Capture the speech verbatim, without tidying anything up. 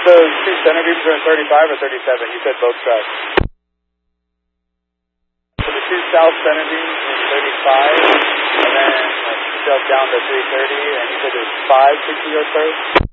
those two center beams are in thirty-five or thirty-seven? You said both tracks. So the two south center beams in thirty-five, and then uh, jump down to three thirty, and you said there's five sixty yard cars?